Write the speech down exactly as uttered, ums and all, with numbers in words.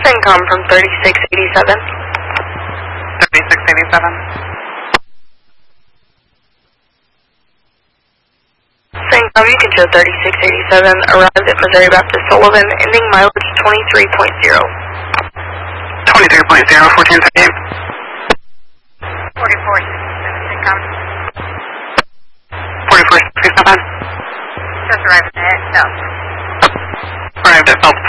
Syncom from thirty-six eighty-seven. thirty-six eighty-seven. Syncom, you can show thirty-six eighty-seven, arrived at Missouri Baptist Sullivan, ending mileage twenty-three point zero. twenty-three point zero, fourteen thirty-eight. forty-four sixty-seven, Syncom. forty-four sixty-seven. Just arrived at Delta. Arrived at Delta.